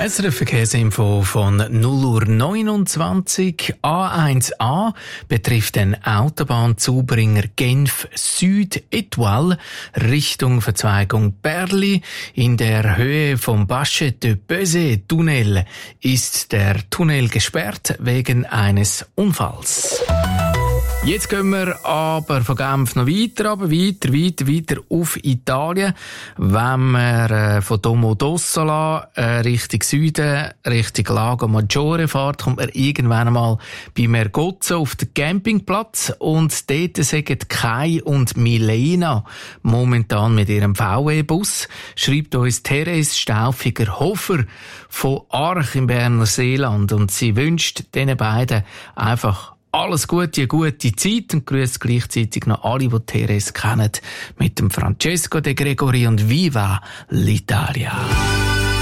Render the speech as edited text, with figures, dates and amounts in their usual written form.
SRF Verkehrsinfo von 0:29 Uhr. A1A betrifft den Autobahnzubringer Genf Süd Etoile Richtung Verzweigung Berli. In der Höhe vom Bachet de Bezet Tunnel ist der Tunnel gesperrt wegen eines Unfalls. Jetzt gehen wir aber von Genf noch weiter auf Italien. Wenn man von Domodossola Richtung Süden, Richtung Lago Maggiore fährt, kommt man irgendwann einmal bei Mergozzo auf den Campingplatz und dort sind Kai und Milena momentan mit ihrem VW-Bus, schreibt uns Therese Stauffiger-Hofer von Arch im Berner Seeland, und sie wünscht diesen beiden einfach alles Gute, eine gute Zeit, und grüßt gleichzeitig noch alle, die Therese kennen, mit dem Francesco De Gregori und Viva l'Italia.